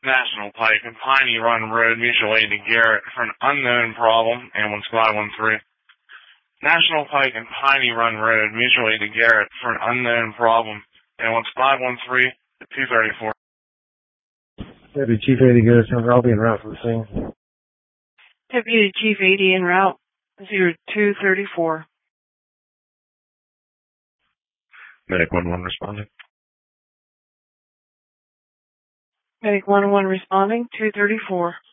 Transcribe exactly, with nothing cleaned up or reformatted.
National Pike and Piney Run Road, mutual aid to Garrett for an unknown problem, ambulance five one three. National Pike and Piney Run Road, mutual aid to Garrett for an unknown problem, ambulance five one three to two thirty-four. Deputy Chief eighty Garrett, I'll be en route for the scene. Deputy Chief eighty en route, zero two thirty-four. Medic one one responding. Medic one one responding, two thirty-four.